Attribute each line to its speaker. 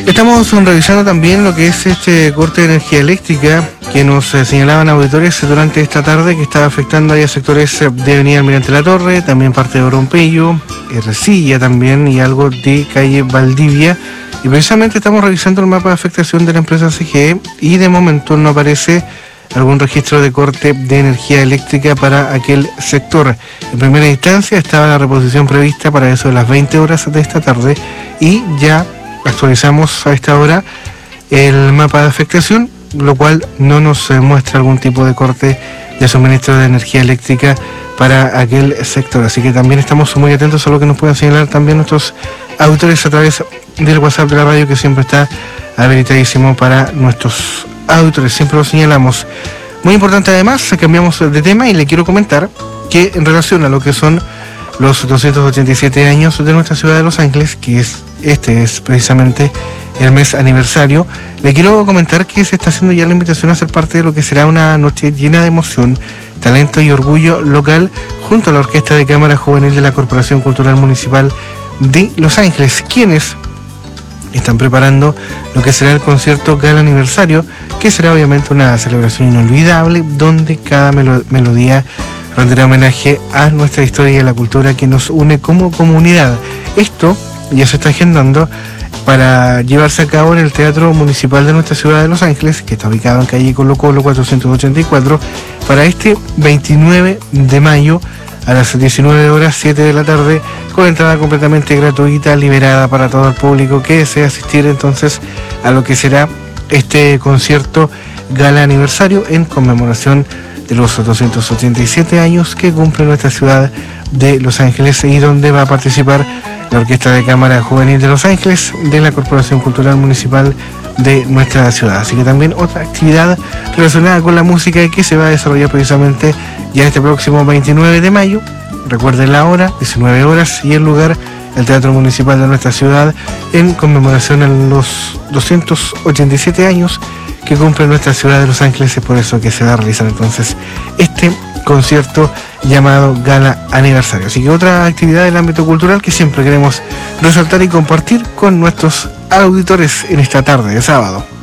Speaker 1: Estamos revisando también lo que es este corte de energía eléctrica que nos señalaban auditores durante esta tarde, que estaba afectando a sectores de Avenida Almirante La Torre, también parte de Orompello, Ercilla también y algo de calle Valdivia. Y precisamente estamos revisando el mapa de afectación de la empresa CGE y de momento no aparece algún registro de corte de energía eléctrica para aquel sector. En primera instancia estaba la reposición prevista para eso de las 20 horas de esta tarde y ya actualizamos a esta hora el mapa de afectación, lo cual no nos muestra algún tipo de corte de suministro de energía eléctrica para aquel sector. Así que también estamos muy atentos a lo que nos puedan señalar también nuestros auditores a través del WhatsApp de la radio, que siempre está habilitadísimo para nuestros auditores, siempre lo señalamos. Muy importante además, cambiamos de tema y le quiero comentar que en relación a lo que son los 287 años de nuestra ciudad de Los Ángeles, que este es precisamente el mes aniversario, le quiero comentar que se está haciendo ya la invitación a ser parte de lo que será una noche llena de emoción, talento y orgullo local junto a la Orquesta de Cámara Juvenil de la Corporación Cultural Municipal de Los Ángeles, quienes están preparando lo que será el concierto Gala Aniversario, que será obviamente una celebración inolvidable donde cada melodía rendirá homenaje a nuestra historia y a la cultura que nos une como comunidad. Esto ya se está agendando para llevarse a cabo en el Teatro Municipal de nuestra ciudad de Los Ángeles, que está ubicado en calle Colo Colo 484, para este 29 de mayo a las 19 horas 7 de la tarde, con entrada completamente gratuita, liberada para todo el público que desea asistir entonces a lo que será este concierto Gala Aniversario en conmemoración de los 287 años que cumple nuestra ciudad de Los Ángeles, y donde va a participar la Orquesta de Cámara Juvenil de Los Ángeles de la Corporación Cultural Municipal de nuestra ciudad. Así que también otra actividad relacionada con la música que se va a desarrollar precisamente ya este próximo 29 de mayo. Recuerden la hora, 19 horas, y el lugar, el Teatro Municipal de nuestra ciudad, en conmemoración a los 287 años que cumple nuestra ciudad de Los Ángeles. Es por eso que se va a realizar entonces este concierto llamado Gala Aniversario. Así que otra actividad del ámbito cultural que siempre queremos resaltar y compartir con nuestros auditores en esta tarde de sábado.